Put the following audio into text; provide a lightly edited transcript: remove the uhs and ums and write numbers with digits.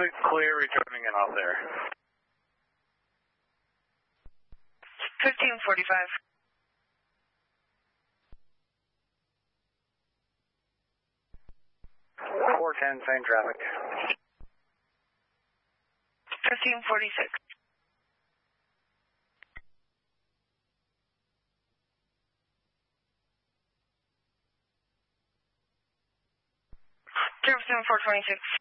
Traffic clear, returning in out there. 1545. 410, same traffic. 1546. Jefferson 426.